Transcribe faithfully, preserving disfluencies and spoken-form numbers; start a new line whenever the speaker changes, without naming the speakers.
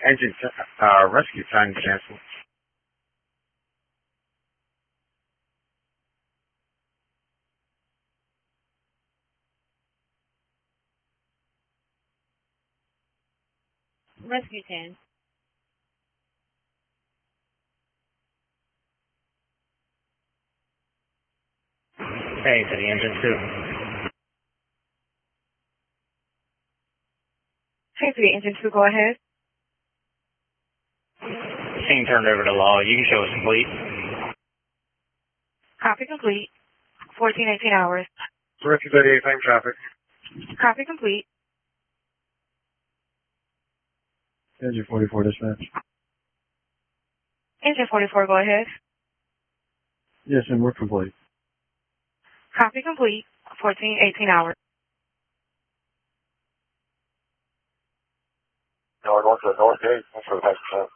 Engine, uh, rescue time canceled.
Rescue ten.
Hey, to the engine two.
Hey, to the engine two, go ahead.
Scene turned over to law. You can show us complete.
Copy complete. fourteen eighteen hours.
Rescue thirty-eight, same traffic.
Copy complete.
Engine forty-four, dispatch.
Engine forty-four, go ahead.
Yes, and we're complete.
Copy complete. fourteen eighteen hours.
No, we're going to the north gate. That's for the next percent.